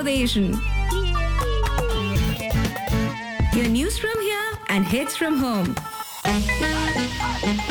Innovation. Your news from here and hits from home.